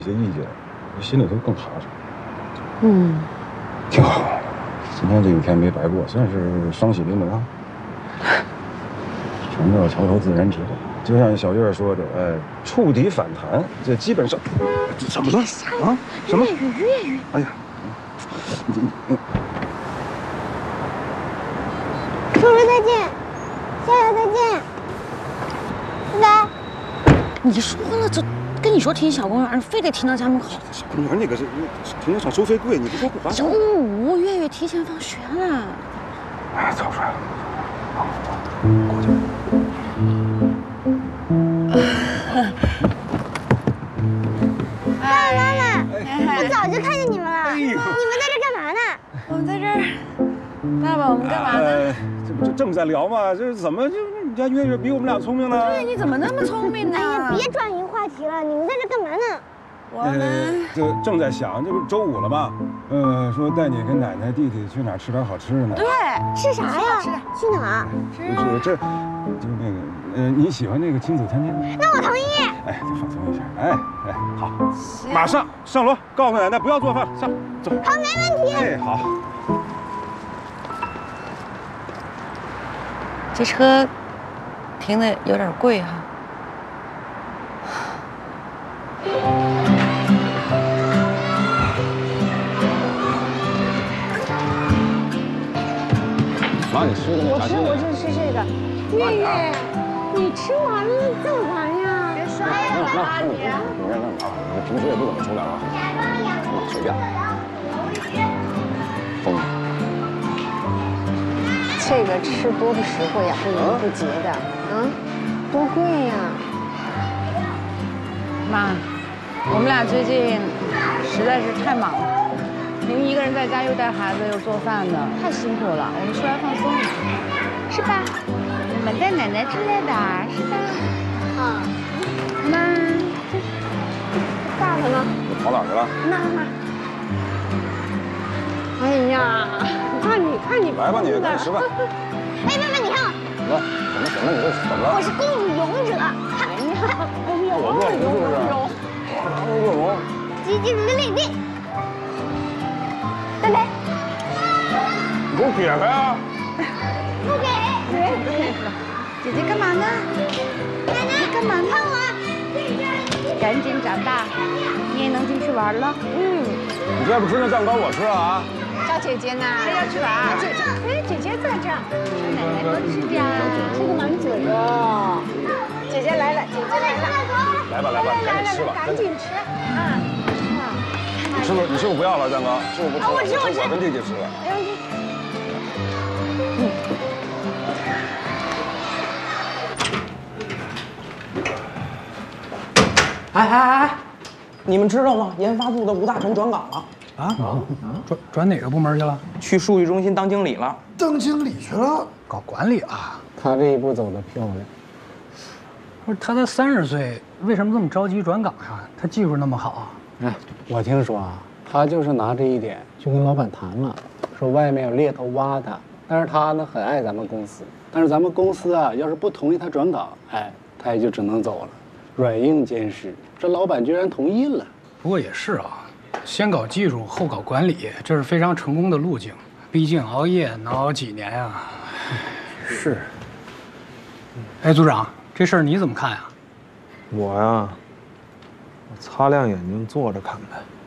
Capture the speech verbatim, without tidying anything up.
一些意见，我心里头更踏实。 嗯， 挺好。今天这一天没白过，算是双喜临门啊。全靠桥头自然直。就像小月说的，哎，触底反弹，这基本上怎么了啊？什么？ 粤语，粤语。 哎呀，你你。 叔叔再见，夏夏再见，拜拜。 你说了，这跟你说停小公园，非得停到家门口。 小公园那个是停车场收费贵，你不说不划中午月月提前放学了。 哎，早出来了。过去。 爸爸妈妈，我早就看见你们了。你们在这干嘛呢？ 我们在这儿。爸爸，我们干嘛呢？ 呃、这不就正在聊嘛？这怎么就你家月月比我们俩聪明呢？ 对，你怎么那么聪明呢？ 哎呀，别转移话题了，你们在这干嘛呢？ 我们、呃、 这正在想，这不是周五了吗？呃，说带你跟奶奶、弟弟去哪儿吃点好吃的呢？ 对， 吃啥呀？ 吃的。 去哪儿？ 就是这，就是那个，呃，你喜欢那个亲子餐厅吗？ 那我同意。 哎，就放松一下。哎哎，好，马上上楼，告诉奶奶不要做饭，上走。 好，没问题。 哎，好。 这车停的有点贵哈。 妈，你吃的那我吃，我就吃这个。月月，你吃完了再玩呀。别摔了啊你！ 你让他啊，你平时也不怎么出来啊。随便。疯了。 这个吃多不实惠呀，不能不节的，啊，多贵呀！ 妈，我们俩最近实在是太忙了，您一个人在家又带孩子又做饭的，太辛苦了。我们出来放松，是吧？我们带奶奶之类的，是吧？ 啊， 妈， 爸爸呢？ 你跑哪儿去了？ 妈妈。哎呀！ 看你看你来吧，你赶紧吃饭。 哎，妹妹，你看我。 什么什么？你这怎么了？ 我是共勇者。哎呀，哎呀， 我恶龙是不是？恶龙。 急急如律令。拜拜。 你给我撇开啊！ 不给。 姐姐干嘛呢？ 奶奶干嘛呢？ 看我。 赶紧长大，你也能进去玩了。 嗯。 你再不吃那蛋糕，我吃啊！ 叫姐姐呢，她要去玩。姐姐，哎，姐姐在这儿，奶奶多吃点， 这个满嘴的。 姐姐来了，姐姐来了， 来吧来吧，赶紧吃吧， 赶紧吃啊！ 你是不是你是不是不要了蛋糕？是不是不吃？ 我吃我吃， 我跟弟弟吃了。 哎哎哎，你们知道吗？研发部的吴大成转岗了。 啊，转转哪个部门去了？ 去数据中心当经理了。 当经理去了，搞管理了。 他这一步走得漂亮。 不是，他才三十岁，为什么这么着急转岗呀？他技术那么好。 哎，我听说啊，他就是拿这一点去跟老板谈了，说外面有猎头挖他，但是他呢很爱咱们公司，但是咱们公司啊要是不同意他转岗，哎，他也就只能走了。软硬兼施，这老板居然同意了。 不过也是啊。 先搞技术，后搞管理，这是非常成功的路径。毕竟熬夜能熬几年呀？是。哎，组长，这事儿你怎么看呀？ 我呀，我擦亮眼睛坐着看呗。